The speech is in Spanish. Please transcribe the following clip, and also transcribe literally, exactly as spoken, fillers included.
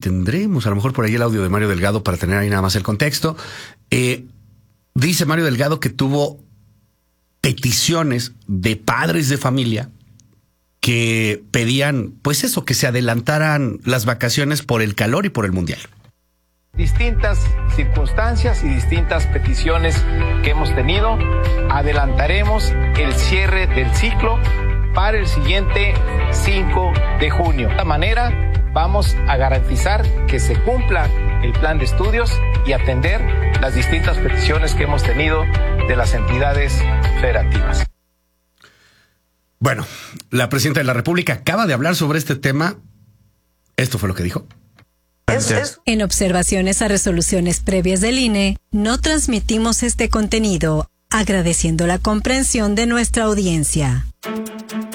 tendremos a lo mejor por ahí el audio de Mario Delgado para tener ahí nada más el contexto. Eh, dice Mario Delgado que tuvo peticiones de padres de familia que pedían, pues eso, que se adelantaran las vacaciones por el calor y por el mundial. Distintas circunstancias y distintas peticiones que hemos tenido, adelantaremos el cierre del ciclo para el siguiente cinco de junio. De esta manera vamos a garantizar que se cumpla el plan de estudios y atender las distintas peticiones que hemos tenido de las entidades federativas. Bueno, la presidenta de la República acaba de hablar sobre este tema. Esto fue lo que dijo. En observaciones a resoluciones previas del I N E, no transmitimos este contenido, agradeciendo la comprensión de nuestra audiencia.